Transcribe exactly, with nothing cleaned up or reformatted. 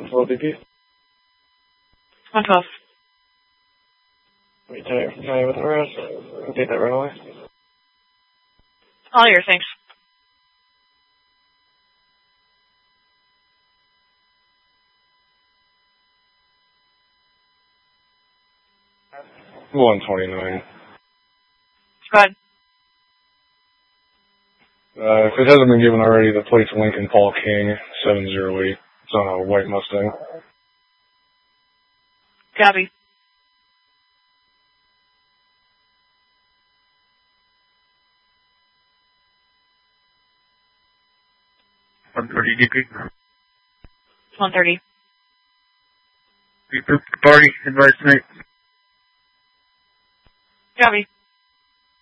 twelve D P. one twelve. Wait, tell you, tell you what the rest. Update that right away. All yours, thanks. one twenty-nine. Go ahead. Uh, if it hasn't been given already, the plate's Lincoln Paul King, seven zero eight. It's on a white Mustang. Copy. one thirty D P. one thirty. Party, advice tonight. Copy.